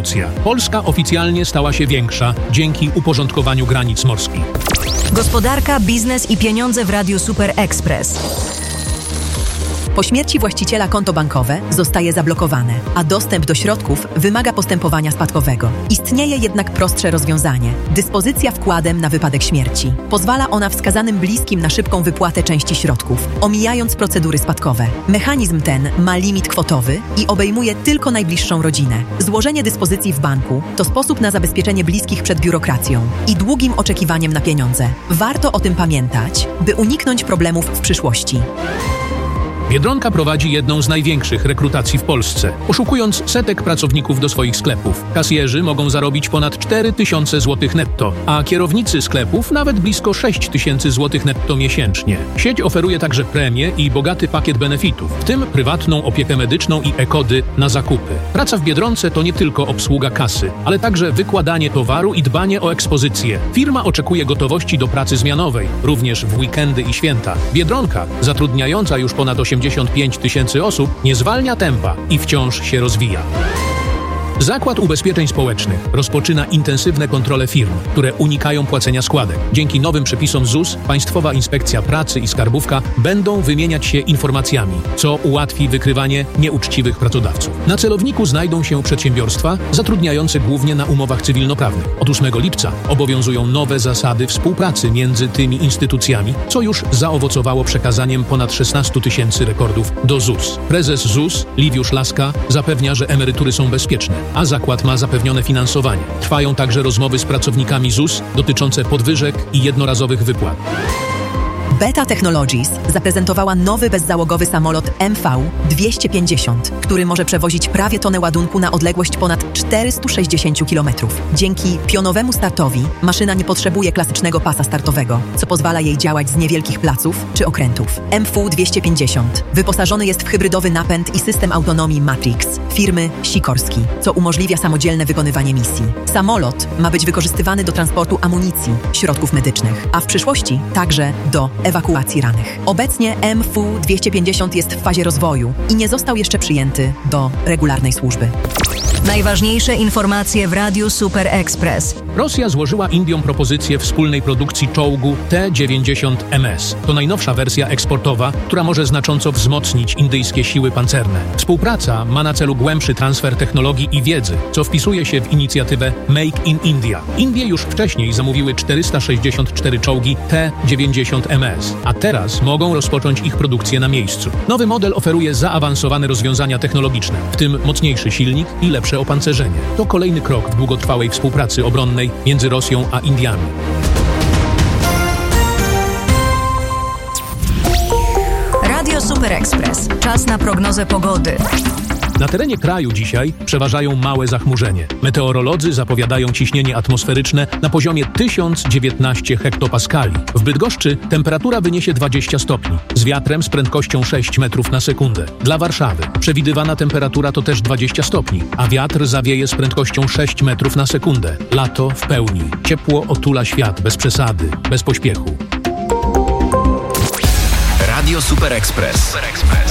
rewolucja. Polska oficjalnie stała się większa dzięki uporządkowaniu granic morskich. Gospodarka, biznes i pieniądze w Radiu Super Express. Po śmierci właściciela konto bankowe zostaje zablokowane, a dostęp do środków wymaga postępowania spadkowego. Istnieje jednak prostsze rozwiązanie. Dyspozycja wkładem na wypadek śmierci. Pozwala ona wskazanym bliskim na szybką wypłatę części środków, omijając procedury spadkowe. Mechanizm ten ma limit kwotowy i obejmuje tylko najbliższą rodzinę. Złożenie dyspozycji w banku to sposób na zabezpieczenie bliskich przed biurokracją i długim oczekiwaniem na pieniądze. Warto o tym pamiętać, by uniknąć problemów w przyszłości. Biedronka prowadzi jedną z największych rekrutacji w Polsce, poszukując setek pracowników do swoich sklepów. Kasjerzy mogą zarobić ponad 4000 zł netto, a kierownicy sklepów nawet blisko 6000 zł netto miesięcznie. Sieć oferuje także premie i bogaty pakiet benefitów, w tym prywatną opiekę medyczną i e-kody na zakupy. Praca w Biedronce to nie tylko obsługa kasy, ale także wykładanie towaru i dbanie o ekspozycję. Firma oczekuje gotowości do pracy zmianowej, również w weekendy i święta. Biedronka, zatrudniająca już ponad 85 000 osób, nie zwalnia tempa i wciąż się rozwija. Zakład Ubezpieczeń Społecznych rozpoczyna intensywne kontrole firm, które unikają płacenia składek. Dzięki nowym przepisom ZUS, Państwowa Inspekcja Pracy i Skarbówka będą wymieniać się informacjami, co ułatwi wykrywanie nieuczciwych pracodawców. Na celowniku znajdą się przedsiębiorstwa zatrudniające głównie na umowach cywilnoprawnych. Od 8 lipca obowiązują nowe zasady współpracy między tymi instytucjami, co już zaowocowało przekazaniem ponad 16 000 rekordów do ZUS. Prezes ZUS, Liwiusz Laska, zapewnia, że emerytury są bezpieczne, a zakład ma zapewnione finansowanie. Trwają także rozmowy z pracownikami ZUS dotyczące podwyżek i jednorazowych wypłat. Beta Technologies zaprezentowała nowy bezzałogowy samolot MV-250, który może przewozić prawie tonę ładunku na odległość ponad 460 km. Dzięki pionowemu startowi maszyna nie potrzebuje klasycznego pasa startowego, co pozwala jej działać z niewielkich placów czy okrętów. MV-250 wyposażony jest w hybrydowy napęd i system autonomii Matrix firmy Sikorski, co umożliwia samodzielne wykonywanie misji. Samolot ma być wykorzystywany do transportu amunicji, środków medycznych, a w przyszłości także do ewakuacji rannych. Obecnie MV-250 jest w fazie rozwoju i nie został jeszcze przyjęty do regularnej służby. Najważniejsze informacje w Radiu Super Express. Rosja złożyła Indiom propozycję wspólnej produkcji czołgu T-90MS. To najnowsza wersja eksportowa, która może znacząco wzmocnić indyjskie siły pancerne. Współpraca ma na celu głębszy transfer technologii i wiedzy, co wpisuje się w inicjatywę Make in India. Indie już wcześniej zamówiły 464 czołgi T-90MS, a teraz mogą rozpocząć ich produkcję na miejscu. Nowy model oferuje zaawansowane rozwiązania technologiczne, w tym mocniejszy silnik i lepsze opancerzenie. To kolejny krok w długotrwałej współpracy obronnej między Rosją a Indiami. Radio Super Express. Czas na prognozę pogody. Na terenie kraju dzisiaj przeważają małe zachmurzenie. Meteorolodzy zapowiadają ciśnienie atmosferyczne na poziomie 1019 hektopaskali. W Bydgoszczy temperatura wyniesie 20 stopni, z wiatrem z prędkością 6 metrów na sekundę. Dla Warszawy przewidywana temperatura to też 20 stopni, a wiatr zawieje z prędkością 6 metrów na sekundę. Lato w pełni. Ciepło otula świat, bez przesady, bez pośpiechu. Radio Super Express.